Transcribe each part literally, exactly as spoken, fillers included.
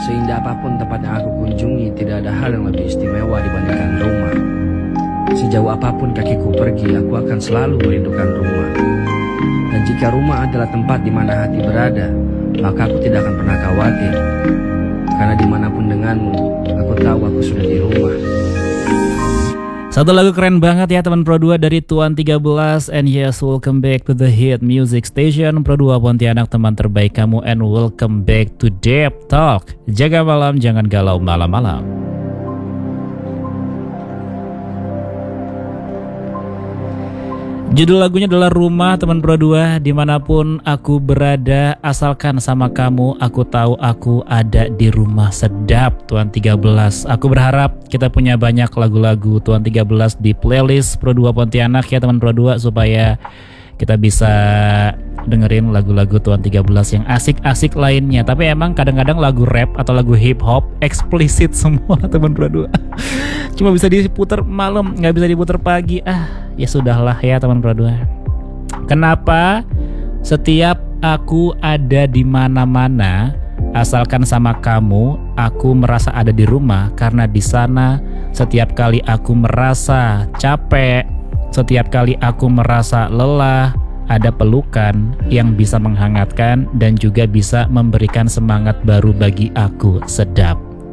Seindah apapun tempat yang aku kunjungi, tidak ada hal yang lebih istimewa dibandingkan rumah. Sejauh apapun kakiku pergi, aku akan selalu merindukan rumah. Dan jika rumah adalah tempat di mana hati berada, maka aku tidak akan pernah khawatir. Karena dimanapun denganmu, aku tahu aku sudah di rumah. Satu lagu keren banget ya teman Pro dua dari Tuan tiga belas. And yes, welcome back to the hit music station Pro dua Pontianak, teman terbaik kamu. And welcome back to Deep Talk. Jaga malam, jangan galau malam-malam. Judul lagunya adalah Rumah, teman Pro dua. Dimanapun aku berada, asalkan sama kamu, aku tahu aku ada di rumah. Sedap Tuan tiga belas. Aku berharap kita punya banyak lagu-lagu Tuan tiga belas di playlist Pro dua Pontianak ya teman Pro dua, supaya kita bisa dengerin lagu-lagu Tuan tiga belas yang asik-asik lainnya. Tapi emang kadang-kadang lagu rap atau lagu hip hop eksplisit semua teman Pro dua. Cuma bisa diputar malam, nggak bisa diputar pagi. Ah, ya sudahlah ya teman Pro dua. Kenapa setiap aku ada di mana-mana, asalkan sama kamu, aku merasa ada di rumah? Karena di sana setiap kali aku merasa capek, setiap kali aku merasa lelah, ada pelukan yang bisa menghangatkan dan juga bisa memberikan semangat baru bagi aku. Sedap.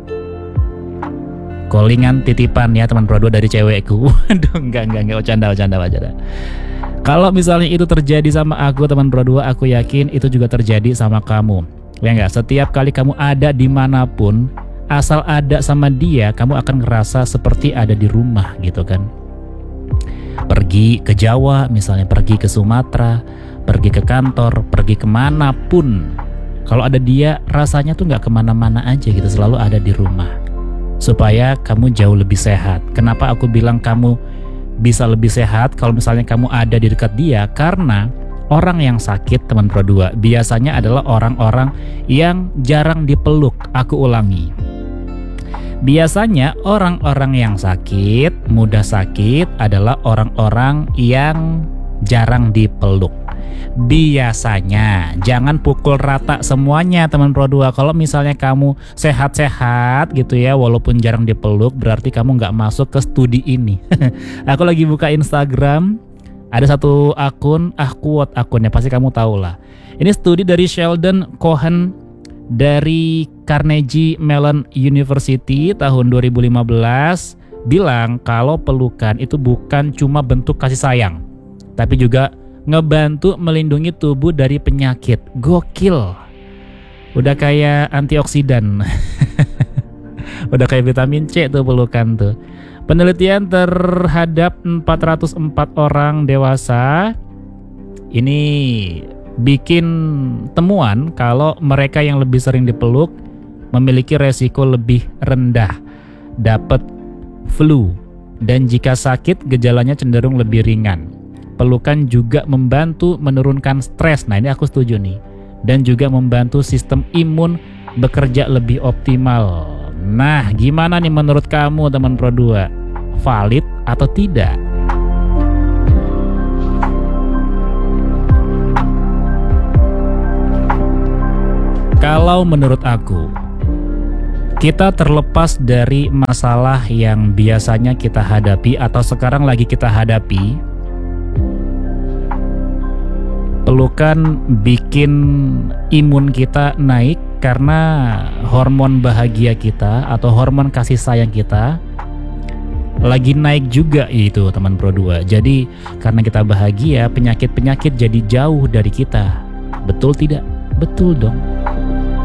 Callingan titipan ya teman Pro dua dari cewekku. Waduh, enggak enggak enggak bercanda bercanda bercanda. Kalau misalnya itu terjadi sama aku teman Pro dua, aku yakin itu juga terjadi sama kamu. Ya enggak? Setiap kali kamu ada dimanapun, asal ada sama dia, kamu akan ngerasa seperti ada di rumah gitu kan. Pergi ke Jawa misalnya, pergi ke Sumatera, pergi ke kantor, pergi kemanapun, kalau ada dia rasanya tuh nggak kemana-mana aja gitu, selalu ada di rumah. Supaya kamu jauh lebih sehat. Kenapa aku bilang kamu bisa lebih sehat kalau misalnya kamu ada di dekat dia? Karena orang yang sakit teman Pro dua biasanya adalah orang-orang yang jarang dipeluk. Aku ulangi, biasanya orang-orang yang sakit, mudah sakit adalah orang-orang yang jarang dipeluk. Biasanya, jangan pukul rata semuanya teman Pro dua. Kalau misalnya kamu sehat-sehat gitu ya, walaupun jarang dipeluk, berarti kamu nggak masuk ke studi ini. Aku lagi buka Instagram, ada satu akun, ah quote akunnya pasti kamu tahu lah. Ini studi dari Sheldon Cohen dari Carnegie Mellon University tahun dua ribu lima belas, bilang kalau pelukan itu bukan cuma bentuk kasih sayang, tapi juga ngebantu melindungi tubuh dari penyakit. Gokil. Udah kayak antioksidan. Udah kayak vitamin C tuh pelukan tuh. Penelitian terhadap empat ratus empat orang dewasa ini bikin temuan kalau mereka yang lebih sering dipeluk memiliki resiko lebih rendah dapat flu, dan jika sakit gejalanya cenderung lebih ringan. Pelukan juga membantu menurunkan stres. Nah ini aku setuju nih. Dan juga membantu sistem imun bekerja lebih optimal. Nah gimana nih menurut kamu teman Pro dua? Valid atau tidak? Kalau menurut aku, kita terlepas dari masalah yang biasanya kita hadapi atau sekarang lagi kita hadapi. Pelukan bikin imun kita naik karena hormon bahagia kita atau hormon kasih sayang kita lagi naik juga itu teman Pro dua. Jadi karena kita bahagia, penyakit-penyakit jadi jauh dari kita. Betul tidak? Betul dong.